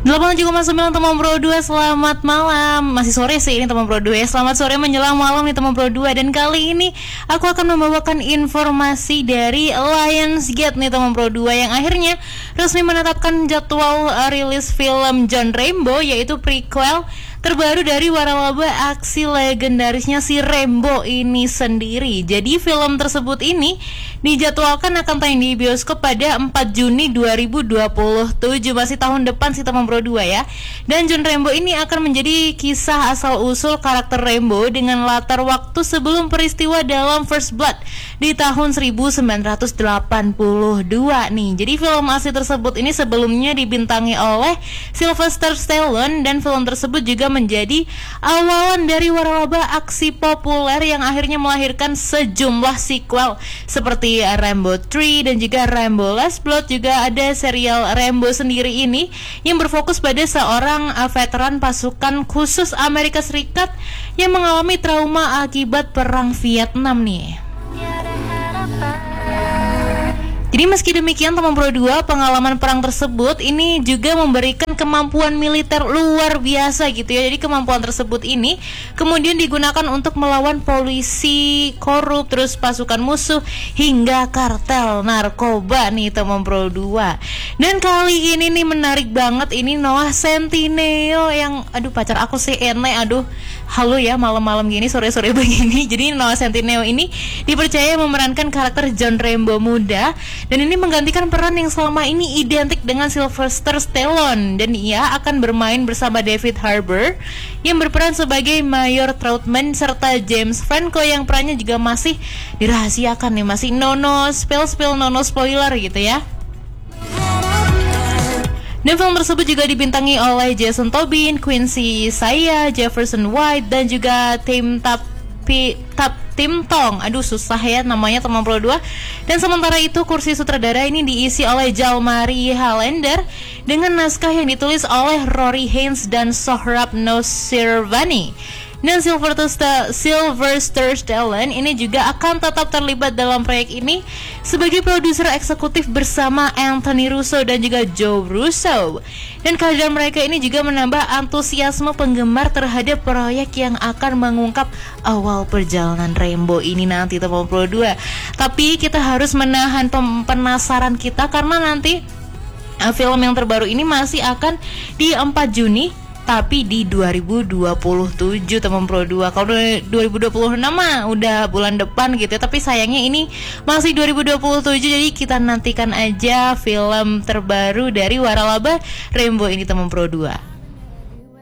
87,9 teman Pro 2, selamat malam. Masih sore sih ini teman Pro 2 ya. Selamat sore menjelang malam nih teman Pro 2. Dan kali ini aku akan membawakan informasi dari Lionsgate nih teman Pro 2, yang akhirnya resmi menetapkan jadwal rilis film John Rambo, yaitu prequel terbaru dari waralaba aksi legendarisnya si Rambo ini sendiri. Jadi film tersebut ini dijadwalkan akan tayang di bioskop pada 4 Juni 2027, masih tahun depan sih teman Pro 2 ya. Dan John Rambo ini akan menjadi kisah asal-usul karakter Rambo dengan latar waktu sebelum peristiwa dalam First Blood di tahun 1982 nih. Jadi film asli tersebut ini sebelumnya dibintangi oleh Sylvester Stallone, dan film tersebut juga menjadi awalan dari waralaba aksi populer yang akhirnya melahirkan sejumlah sequel seperti Rambo 3 dan juga Rambo Last Blood. Juga ada serial Rambo sendiri ini yang berfokus pada seorang veteran pasukan khusus Amerika Serikat yang mengalami trauma akibat perang Vietnam nih. Jadi meski demikian teman Pro 2, pengalaman perang tersebut ini juga memberikan kemampuan militer luar biasa gitu ya. Jadi kemampuan tersebut ini kemudian digunakan untuk melawan polisi korup, terus pasukan musuh hingga kartel narkoba nih teman Pro 2. Dan kali ini nih menarik banget, ini Noah Centineo yang pacar aku sih halo ya malam-malam gini, sore-sore begini. Jadi Noah Centineo ini dipercaya memerankan karakter John Rambo muda, dan ini menggantikan peran yang selama ini identik dengan Sylvester Stallone, dan ia akan bermain bersama David Harbour yang berperan sebagai Mayor Troutman, serta James Franco yang perannya juga masih dirahasiakan nih, masih no spoiler gitu ya. Dan film tersebut juga dibintangi oleh Jason Tobin, Quincy Saya, Jefferson White, dan juga Tim Tong. Susah ya namanya teman Pro 2. Dan sementara itu kursi sutradara ini diisi oleh Jalmari Halander dengan naskah yang ditulis oleh Rory Haynes dan Sohrab Nosirvani. Dan Sylvester Stallone ini juga akan tetap terlibat dalam proyek ini sebagai produser eksekutif bersama Anthony Russo dan juga Joe Russo. Dan kehadiran mereka ini juga menambah antusiasme penggemar terhadap proyek yang akan mengungkap awal perjalanan Rambo ini nanti teman Pro 2. Tapi kita harus menahan penasaran kita, karena nanti film yang terbaru ini masih akan di 4 Juni tapi di 2027 teman Pro 2. Kalau 2026 mah udah bulan depan gitu ya. Tapi sayangnya ini masih 2027, jadi kita nantikan aja film terbaru dari waralaba Rambo ini teman Pro 2.